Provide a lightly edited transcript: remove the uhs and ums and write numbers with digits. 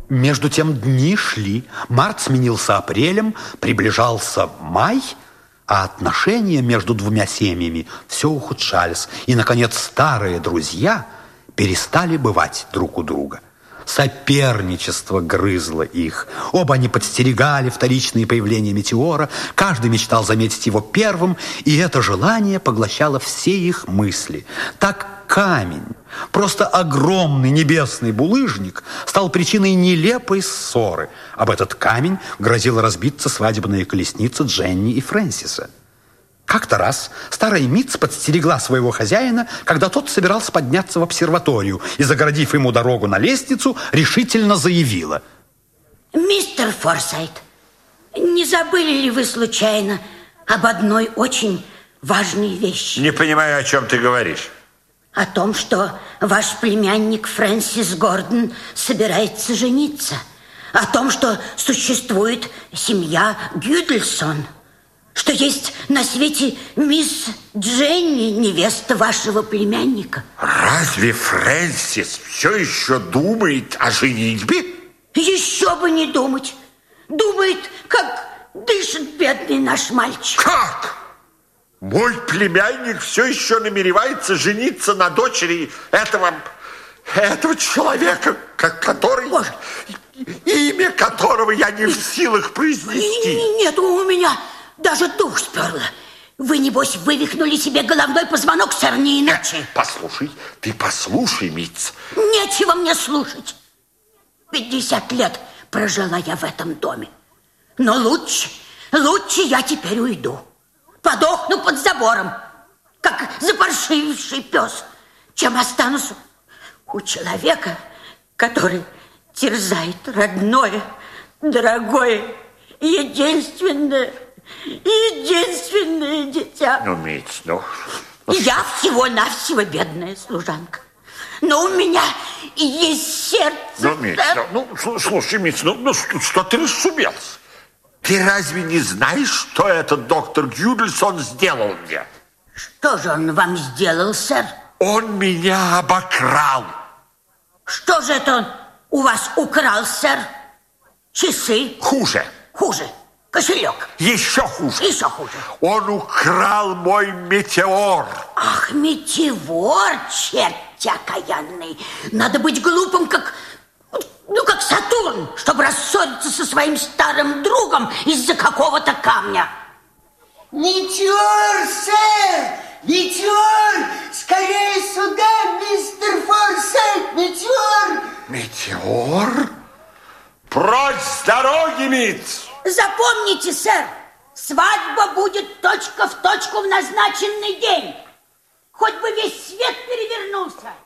Между тем дни шли, март сменился апрелем, приближался май, а отношения между двумя семьями все ухудшались. И, наконец, старые друзья перестали бывать друг у друга. Соперничество грызло их. Оба они подстерегали вторичные появления метеора. Каждый мечтал заметить его первым, и это желание поглощало все их мысли. Так камень, просто огромный небесный булыжник, стал причиной нелепой ссоры. Об этот камень грозила разбиться свадебная колесница Дженни и Фрэнсиса. Как-то раз старая Митц подстерегла своего хозяина, когда тот собирался подняться в обсерваторию, и, загородив ему дорогу на лестницу, решительно заявила: «Мистер Форсайт, не забыли ли вы случайно об одной очень важной вещи?» Не понимаю, о чем ты говоришь. О том, что ваш племянник Фрэнсис Гордон собирается жениться. О том, что существует семья Гюдельсон. Что есть на свете мисс Дженни, невеста вашего племянника. Разве Фрэнсис все еще думает о женитьбе? Еще бы не думать. Думает, как дышит бедный наш мальчик. Как? Мой племянник все еще намеревается жениться на дочери этого человека, который... Боже. Имя которого я не в силах произнести. Нет, у меня даже дух сперло. Вы, небось, вывихнули себе головной позвонок, сэр, не иначе. Послушай, Митц. Нечего мне слушать. 50 лет прожила я в этом доме. Но лучше я теперь уйду. Подохну под забором, как запаршививший пес, чем останусь у человека, который терзает родное, дорогое, единственное дитя. Ну, Митц, Я всего-навсего бедная служанка. Но у меня есть сердце. Митц, слушай, Митц, что ты расшумелся? Ты разве не знаешь, что этот доктор Гюдельсон сделал мне? Что же он вам сделал, сэр? Он меня обокрал. Что же это он у вас украл, сэр? Часы? Хуже. Кошелек? Еще хуже. Он украл мой метеор. Ах, метеор, черти окаянный. Надо быть глупым, как Сатурн, чтобы рассориться со своим старым другом из-за какого-то камня. Метеор, сэр! Метеор! Скорее сюда, мистер Форсайт! Метеор! Метеор? Прочь с дороги, Митц! Запомните, сэр, свадьба будет точка в точку в назначенный день. Хоть бы весь свет перевернулся.